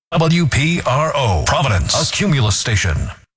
WPRO, Providence, a Cumulus station.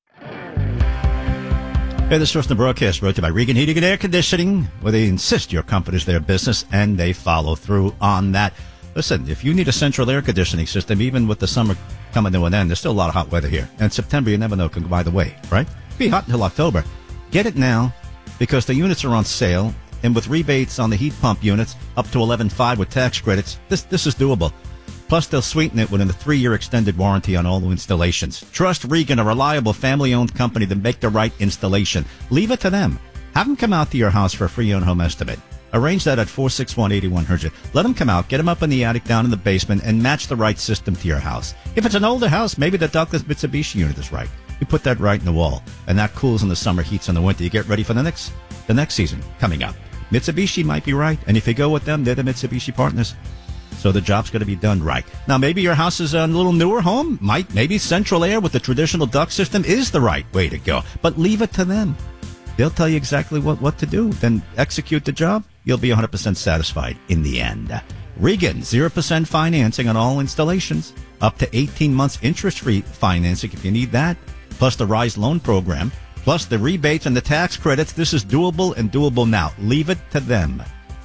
Hey, this is the broadcast brought to you by Regan Heating and Air Conditioning, where they insist your comfort is their business, and they follow through on that. Listen, if you need a central air conditioning system, even with the summer coming to an end, there's still a lot of hot weather here. And September, you never know, can go by the way, right? It'll be hot until October. Get it now, because the units are on sale, and with rebates on the heat pump units, up to $11,500 with tax credits, this is doable. Plus, they'll sweeten it with a 3-year extended warranty on all new installations. Trust Regan, a reliable family-owned company, to make the right installation. Leave it to them. Have them come out to your house for a free on-home estimate. Arrange that at 461-8100. Let them come out, get them up in the attic, down in the basement, and match the right system to your house. If it's an older house, maybe the ductless Mitsubishi unit is right. You put that right in the wall, and that cools in the summer, heats in the winter. You get ready for the next season coming up. Mitsubishi might be right, and if you go with them, they're the Mitsubishi partners. So the job's going to be done right. Now, maybe your house is a little newer home. Maybe central air with the traditional duct system is the right way to go. But leave it to them. They'll tell you exactly what to do. Then execute the job. You'll be 100% satisfied in the end. Regan, 0% financing on all installations. Up to 18 months interest-free financing if you need that. Plus the RISE loan program. Plus the rebates and the tax credits. This is doable and doable now. Leave it to them.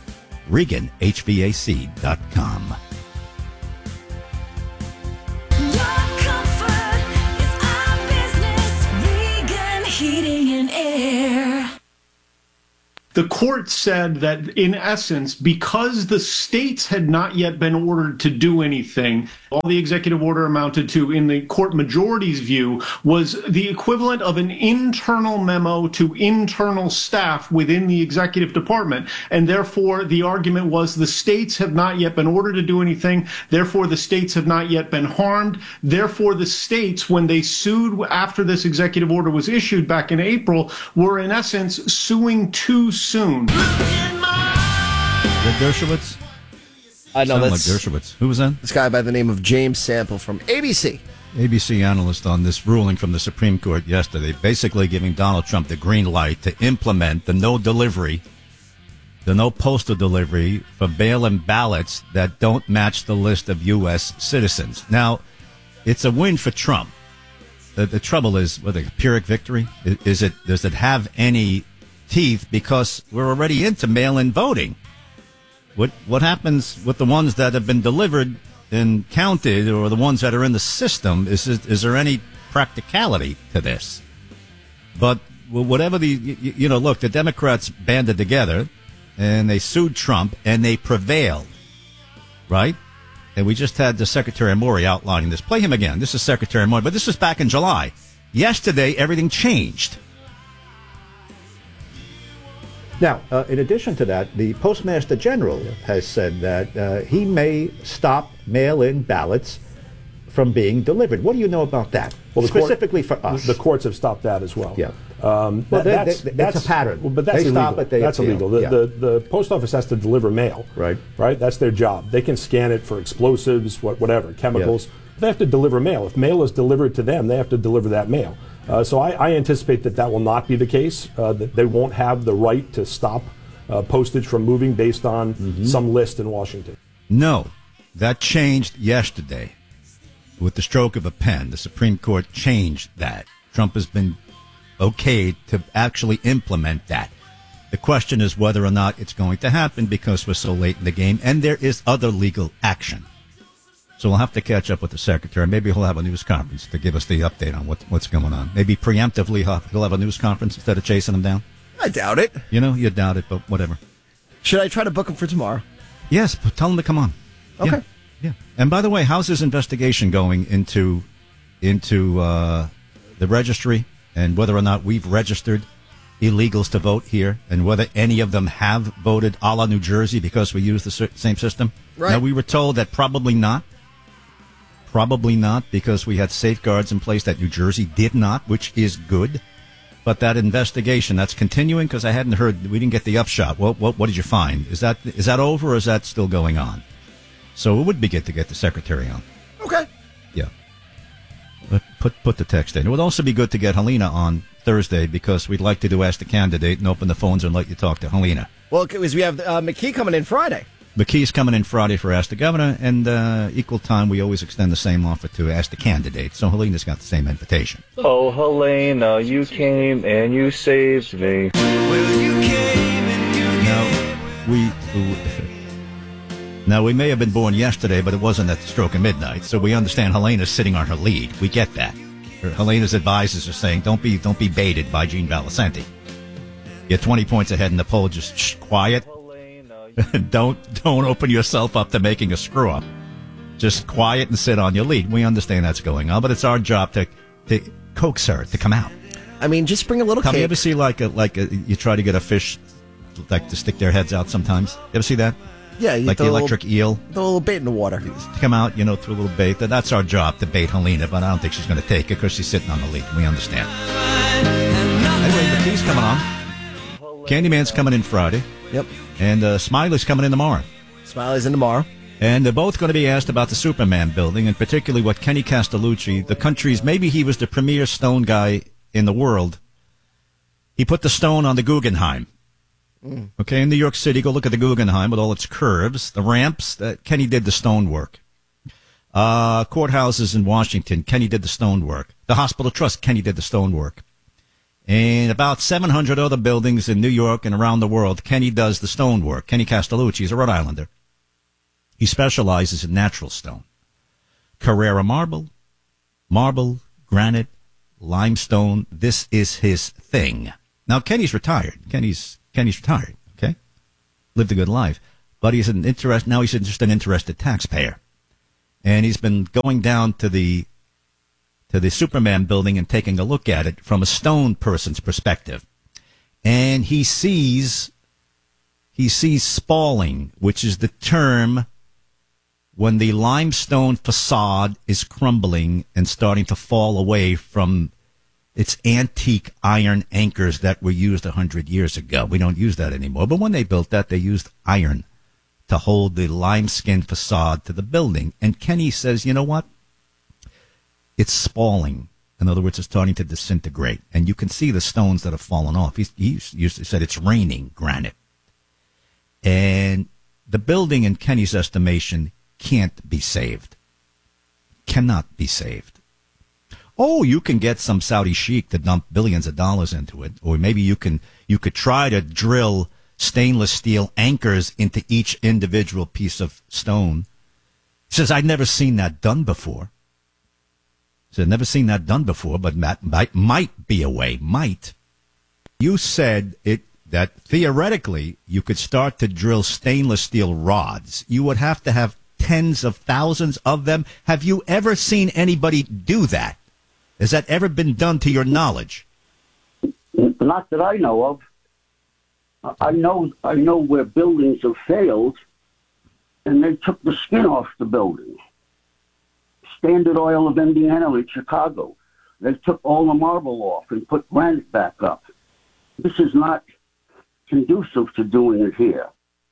ReganHVAC.com. Your comfort is our business. Regan Heating and Air. The court said that, in essence, because the states had not yet been ordered to do anything, all the executive order amounted to, in the court majority's view, was the equivalent of an internal memo to internal staff within the executive department. And therefore, the argument was the states have not yet been ordered to do anything. Therefore, the states have not yet been harmed. Therefore, the states, when they sued after this executive order was issued back in April, were, in essence, suing too soon. Is that Dershowitz? No, Sound like that's Dershowitz. Who was that? this guy by the name of James Sample from ABC. ABC analyst on this ruling from the Supreme Court yesterday, basically giving Donald Trump the green light to implement the no postal delivery for mail-in ballots that don't match the list of U.S. citizens. Now, it's a win for Trump. The trouble is, a Pyrrhic victory? Does it have any teeth, because we're already into mail-in voting? What happens with the ones that have been delivered and counted, or the ones that are in the system? Is there any practicality to this? But whatever look, the Democrats banded together and they sued Trump and they prevailed, right? And we just had the Secretary Maury outlining this. Play him again. This is Secretary Maury, but this is back in July. Yesterday, everything changed. Now, in addition to that, the Postmaster General has said that he may stop mail-in ballots from being delivered. What do you know about that? Well, specifically for us. The courts have stopped that as well. Yeah. That's a pattern. Well, but that's they illegal. Stop it, that's illegal. The post office has to deliver mail. Right. Right? That's their job. They can scan it for explosives, whatever, chemicals. Yeah. They have to deliver mail. If mail is delivered to them, they have to deliver that mail. So I anticipate that will not be the case, that they won't have the right to stop postage from moving based on some list in Washington. No, that changed yesterday with the stroke of a pen. The Supreme Court changed that. Trump has been okayed to actually implement that. The question is whether or not it's going to happen, because we're so late in the game and there is other legal action. So we'll have to catch up with the Secretary. Maybe he'll have a news conference to give us the update on what's going on. Maybe preemptively he'll have a news conference instead of chasing him down. I doubt it. You doubt it, but whatever. Should I try to book him for tomorrow? Yes, but tell him to come on. Okay. Yeah. And by the way, how's this investigation going into the registry, and whether or not we've registered illegals to vote here, and whether any of them have voted a la New Jersey because we use the same system? Right. Now, we were told that probably not. Probably not, because we had safeguards in place that New Jersey did not, which is good. But that investigation, that's continuing, because I hadn't heard, we didn't get the upshot. What did you find? Is that over, or is that still going on? So it would be good to get the Secretary on. Okay. Yeah. But put the text in. It would also be good to get Helena on Thursday, because we'd like to do Ask the Candidate and open the phones and let you talk to Helena. Well, because we have McKee coming in Friday. McKee's coming in Friday for Ask the Governor, and equal time we always extend the same offer to Ask the Candidate. So Helena's got the same invitation. Oh, Helena, you came and you saved me. Now, we may have been born yesterday, but it wasn't at the stroke of midnight, so we understand Helena's sitting on her lead. We get that. Helena's advisors are saying, don't be baited by Gene Valicenti. You're 20 points ahead in the poll, just quiet. don't open yourself up to making a screw-up. Just quiet and sit on your lead. We understand that's going on, but it's our job to coax her to come out. I mean, just bring a little Come, cake. you ever see you try to get a fish like to stick their heads out sometimes? You ever see that? Yeah, you like the electric eel. Throw a little bait in the water. To come out, through a little bait. That's our job, to bait Helena, but I don't think she's going to take it because she's sitting on the lead. We understand. Anyway, the key's coming on. Candyman's coming in Friday. Yep. And Smiley's coming in tomorrow. Smiley's in tomorrow. And they're both going to be asked about the Superman building, and particularly what Kenny Castellucci, the country's, maybe he was the premier stone guy in the world. He put the stone on the Guggenheim. Okay, in New York City, go look at the Guggenheim with all its curves, the ramps. Kenny did the stone work. Courthouses in Washington, Kenny did the stone work. The Hospital Trust, Kenny did the stone work. And about 700 other buildings in New York and around the world, Kenny does the stone work. Kenny Castellucci is a Rhode Islander. He specializes in natural stone. Carrara marble, granite, limestone. This is his thing. Now, Kenny's retired. Kenny's retired, okay? Lived a good life. But he's just an interested taxpayer. And he's been going down to the Superman building and taking a look at it from a stone person's perspective. And he sees spalling, which is the term when the limestone facade is crumbling and starting to fall away from its antique iron anchors that were used 100 years ago. We don't use that anymore. But when they built that, they used iron to hold the limeskin facade to the building. And Kenny says, you know what? It's spalling. In other words, it's starting to disintegrate. And you can see the stones that have fallen off. He used to said it's raining granite. And the building, in Kenny's estimation, can't be saved. Cannot be saved. Oh, you can get some Saudi sheik to dump billions of dollars into it, or maybe you could try to drill stainless steel anchors into each individual piece of stone. He says, I'd never seen that done before. He said, never seen that done before, but that might be a way. Might. You said that theoretically you could start to drill stainless steel rods. You would have to have tens of thousands of them. Have you ever seen anybody do that? Has that ever been done to your knowledge? Not that I know of. I know where buildings have failed, and they took the skin off the building. Standard Oil of Indiana in Chicago. They took all the marble off and put granite back up. This is not conducive to doing it here.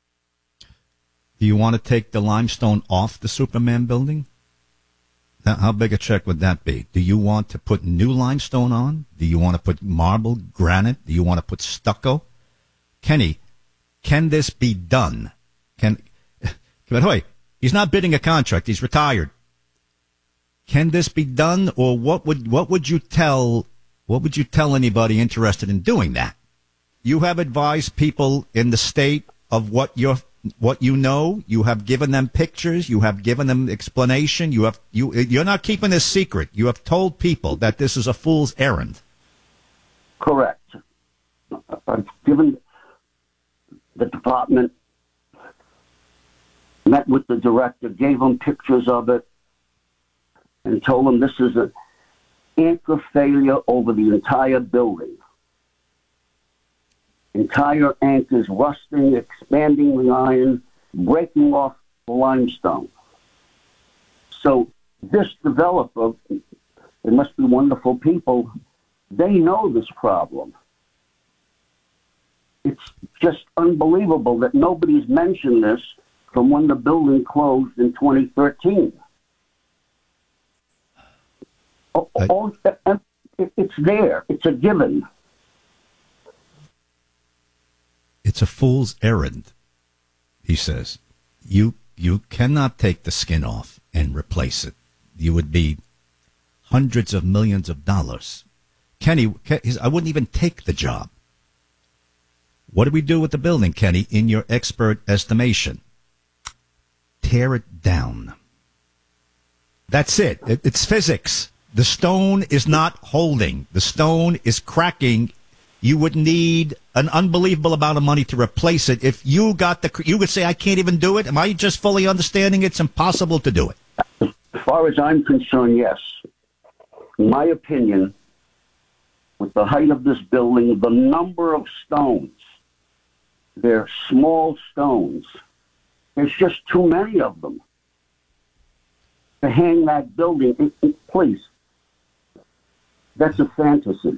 Do you want to take the limestone off the Superman building? Now, how big a check would that be? Do you want to put new limestone on? Do you want to put marble, granite? Do you want to put stucco? Kenny, can this be done? He's not bidding a contract. He's retired. Can this be done, or what would you tell anybody interested in doing that? You have advised people in the state of what you know. You have given them pictures. You have given them explanation. You're not keeping this secret. You have told people that this is a fool's errand. Correct. I've given the department, met with the director, gave him pictures of it, and told him this is an anchor failure over the entire building. Entire anchors rusting, expanding the iron, breaking off the limestone. So this developer, they must be wonderful people, they know this problem. It's just unbelievable that nobody's mentioned this from when the building closed in 2013. It's there. It's a given. It's a fool's errand, he says. You cannot take the skin off and replace it. You would be hundreds of millions of dollars. Kenny, I wouldn't even take the job. What do we do with the building, Kenny, in your expert estimation? Tear it down. That's it. It's physics. The stone is not holding. The stone is cracking. You would need an unbelievable amount of money to replace it. If you you would say, I can't even do it. Am I just fully understanding it's impossible to do it? As far as I'm concerned, yes. In my opinion, with the height of this building, the number of stones, they're small stones. There's just too many of them to hang that building. Please. That's a fantasy.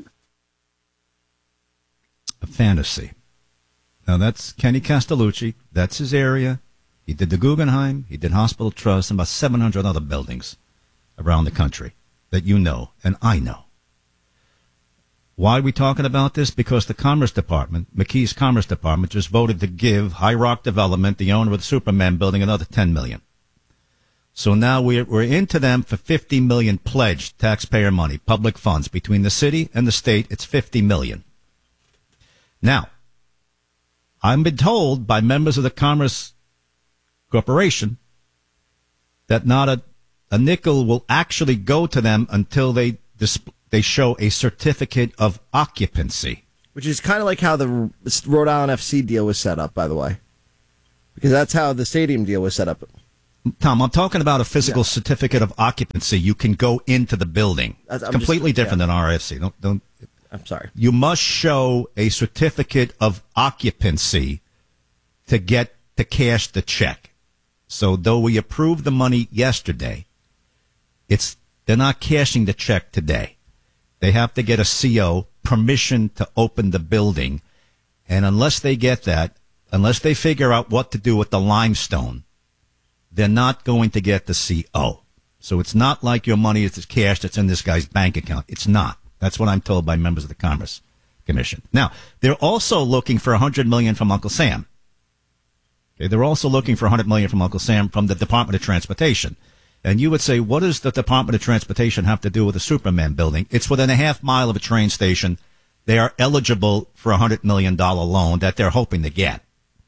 A fantasy. Now, that's Kenny Castellucci. That's his area. He did the Guggenheim. He did Hospital Trust and about 700 other buildings around the country that you know and I know. Why are we talking about this? Because the Commerce Department, McKee's Commerce Department, just voted to give High Rock Development, the owner of the Superman building, another $10 million. So now we're into them for $50 million pledged taxpayer money, public funds. Between the city and the state, it's $50 million. Now, I've been told by members of the Commerce Corporation that not a nickel will actually go to them until they show a certificate of occupancy. Which is kind of like how the Rhode Island FC deal was set up, by the way. Because that's how the stadium deal was set up. Tom, I'm talking about a physical certificate of occupancy. You can go into the building. It's completely different than RFC. Don't. I'm sorry. You must show a certificate of occupancy to cash the check. So though we approved the money yesterday, they're not cashing the check today. They have to get a CO, permission to open the building. And unless they get that, unless they figure out what to do with the limestone, they're not going to get the CO. So it's not like your money is cash that's in this guy's bank account. It's not. That's what I'm told by members of the Commerce Commission. Now, they're also looking for $100 million from Uncle Sam. Okay, they're also looking for $100 million from Uncle Sam from the Department of Transportation. And you would say, what does the Department of Transportation have to do with the Superman building? It's within a half mile of a train station. They are eligible for a $100 million loan that they're hoping to get.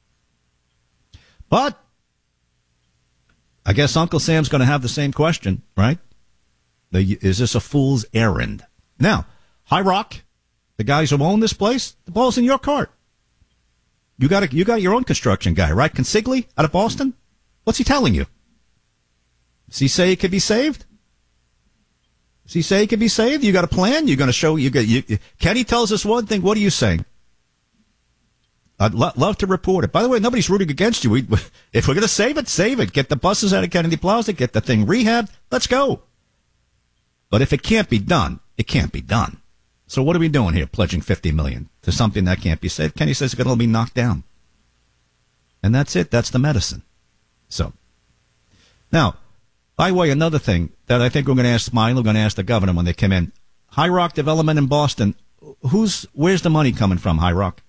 But I guess Uncle Sam's going to have the same question, right? Is this a fool's errand? Now, High Rock, the guys who own this place, the ball's in your court. You got your own construction guy, right? Consigli out of Boston? What's he telling you? Does he say it could be saved? Does he say it could be saved? You got a plan? You're going to show Kenny tells us one thing. What are you saying? I'd love to report it. By the way, nobody's rooting against you. If we're going to save it, save it. Get the buses out of Kennedy Plaza. Get the thing rehabbed. Let's go. But if it can't be done, it can't be done. So what are we doing here, pledging $50 million to something that can't be saved? Kenny says it's going to be knocked down. And that's it. That's the medicine. So, now, by the way, another thing that I think we're going to ask Smiley, we're going to ask the governor when they come in. High Rock Development in Boston, where's the money coming from, High Rock?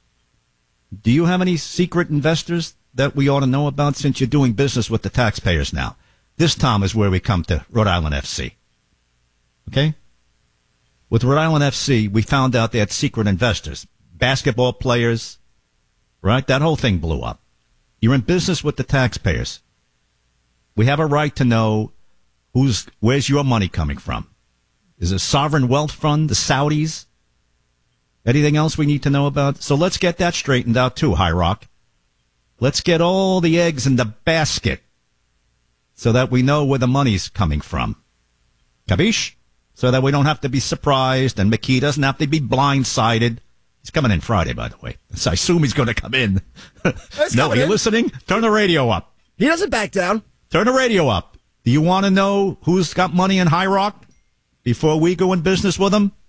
Do you have any secret investors that we ought to know about since you're doing business with the taxpayers now? This, Tom, is where we come to Rhode Island FC. Okay? With Rhode Island FC, we found out they had secret investors, basketball players, right? That whole thing blew up. You're in business with the taxpayers. We have a right to know where's your money coming from. Is it a sovereign wealth fund, the Saudis? Anything else we need to know about? So let's get that straightened out too, High Rock. Let's get all the eggs in the basket so that we know where the money's coming from. Capiche? So that we don't have to be surprised and McKee doesn't have to be blindsided. He's coming in Friday, by the way. So I assume he's going to come in. No, are you listening? Turn the radio up. He doesn't back down. Turn the radio up. Do you want to know who's got money in High Rock before we go in business with them?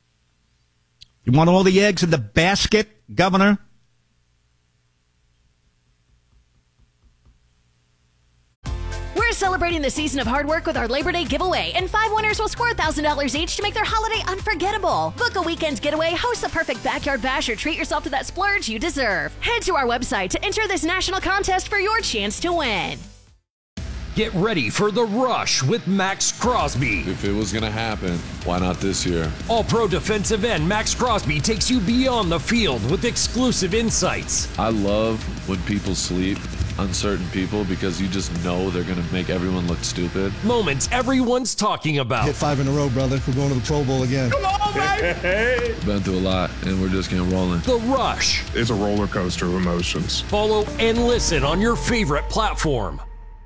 You want all the eggs in the basket, Governor? We're celebrating the season of hard work with our Labor Day giveaway, and 5 winners will score $1,000 each to make their holiday unforgettable. Book a weekend getaway, host the perfect backyard bash, or treat yourself to that splurge you deserve. Head to our website to enter this national contest for your chance to win. Get ready for The Rush with Max Crosby. If it was going to happen, why not this year? All-pro defensive end Max Crosby takes you beyond the field with exclusive insights. I love when people sleep on certain people because you just know they're going to make everyone look stupid. Moments everyone's talking about. Hit 5 in a row, brother. We're going to the Pro Bowl again. Come on, baby! Been through a lot, and we're just getting rolling. The Rush. It's a roller coaster of emotions. Follow and listen on your favorite platform.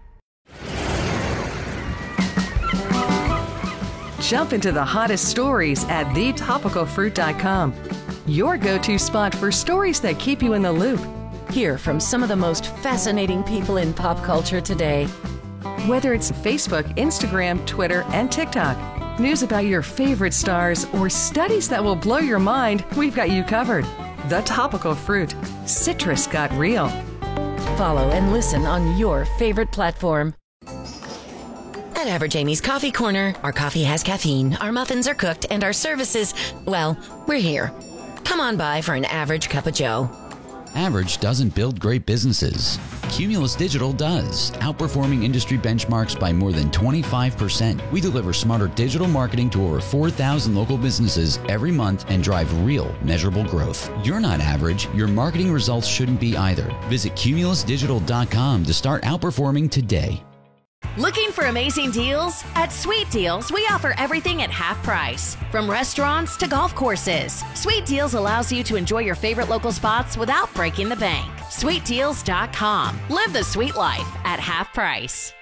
Jump into the hottest stories at thetopicalfruit.com. Your go-to spot for stories that keep you in the loop. Hear from some of the most fascinating people in pop culture today. Whether it's Facebook, Instagram, Twitter, and TikTok, news about your favorite stars, or studies that will blow your mind, we've got you covered. The Topical Fruit. Citrus got real. Follow and listen on your favorite platform. At Average Amy's Coffee Corner, our coffee has caffeine, our muffins are cooked, and our services, well, we're here. Come on by for an average cup of joe. Average doesn't build great businesses. Cumulus Digital does, outperforming industry benchmarks by more than 25%. We deliver smarter digital marketing to over 4,000 local businesses every month and drive real, measurable growth. You're not average. Your marketing results shouldn't be either. Visit cumulusdigital.com to start outperforming today. Looking for amazing deals? At Sweet Deals, we offer everything at half price. From restaurants to golf courses, Sweet Deals allows you to enjoy your favorite local spots without breaking the bank. SweetDeals.com. Live the sweet life at half price.